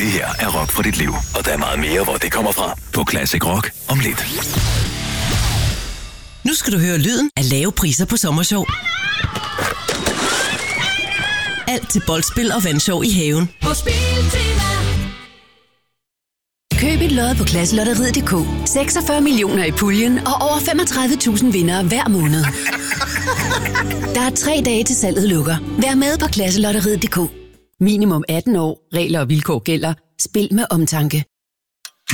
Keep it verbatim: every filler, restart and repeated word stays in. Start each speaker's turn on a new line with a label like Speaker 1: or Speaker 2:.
Speaker 1: Det her er rock for dit liv, og der er meget mere, hvor det kommer fra. På Classic Rock om lidt.
Speaker 2: Nu skal du høre lyden af lave priser på Sommershow. Alt til boldspil og vandshow i haven.
Speaker 3: På Spiltema.
Speaker 4: Køb et lod på Klasselotteriet punktum d k. seksogfyrre millioner i puljen og over femogtredive tusind vindere hver måned. Der er tre dage til salget lukker. Vær med på Klasselotteriet punktum d k. Minimum atten år. Regler og vilkår gælder. Spil med omtanke.